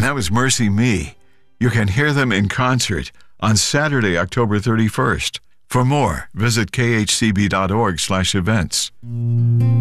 that was Mercy Me. You can hear them in concert on Saturday, October 31st. For more, visit khcb.org/events.